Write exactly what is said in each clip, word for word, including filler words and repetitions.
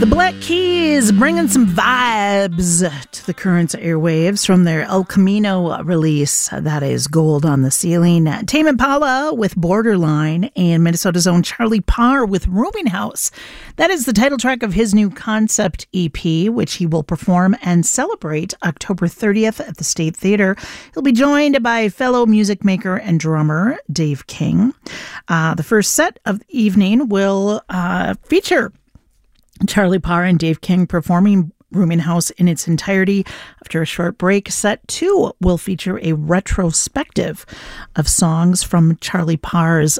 The Black Keys bringing some vibes to the Currents airwaves from their El Camino release. That is Gold on the Ceiling. Tame Impala with Borderline and Minnesota's own Charlie Parr with Rooming House. That is the title track of his new concept E P, which he will perform and celebrate October thirtieth at the State Theater. He'll be joined by fellow music maker and drummer Dave King. Uh, the first set of the evening will uh, feature Charlie Parr and Dave King performing Rooming House in its entirety. After a short break, set two will feature a retrospective of songs from Charlie Parr's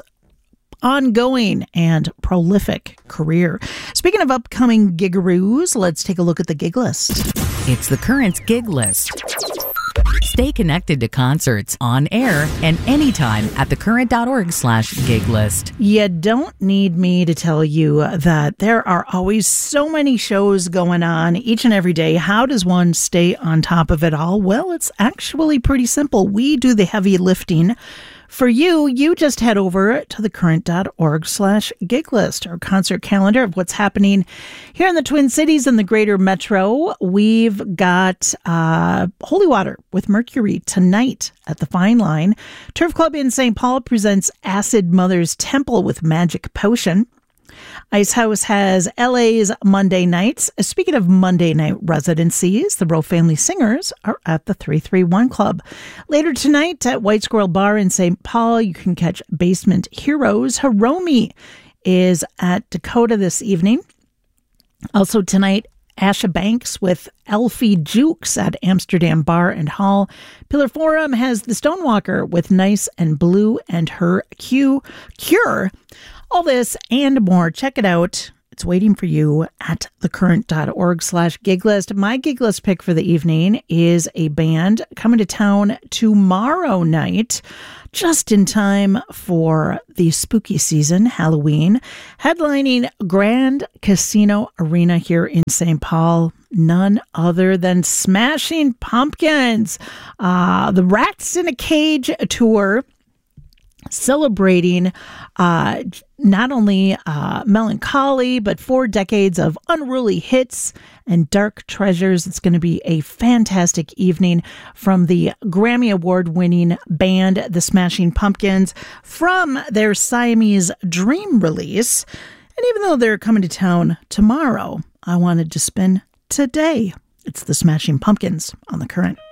ongoing and prolific career. Speaking of upcoming gigaroos, let's take a look at the gig list. It's the Currents gig list. Stay connected to concerts on air and anytime at thecurrent.org slash gig list. You don't need me to tell you that there are always so many shows going on each and every day. How does one stay on top of it all? Well, it's actually pretty simple. We do the heavy lifting. For you, you just head over to thecurrent.org slash gig list, our concert calendar of what's happening here in the Twin Cities and the greater metro. We've got uh, Holy Water with Mercury tonight at the Fine Line. Turf Club in Saint Paul presents Acid Mother's Temple with Magic Potion. Ice House has L A's Monday nights. Speaking of Monday night residencies, the Rowe Family Singers are at the three three one Club. Later tonight at White Squirrel Bar in Saint Paul, you can catch Basement Heroes. Hiromi is at Dakota this evening. Also tonight, Asha Banks with Elfie Jukes at Amsterdam Bar and Hall. Pillar Forum has The Stonewalker with Nice and Blue and her Q Cure. All this and more, check it out. It's waiting for you at thecurrent.org slash gig list. My gig list pick for the evening is a band coming to town tomorrow night, just in time for the spooky season, Halloween, headlining Grand Casino Arena here in Saint Paul. None other than Smashing Pumpkins. Uh, the Rats in a Cage tour, celebrating uh, not only uh, melancholy, but four decades of unruly hits and dark treasures. It's going to be a fantastic evening from the Grammy Award-winning band, the Smashing Pumpkins, from their Siamese Dream release. And even though they're coming to town tomorrow, I wanted to spin today. It's the Smashing Pumpkins on The Current.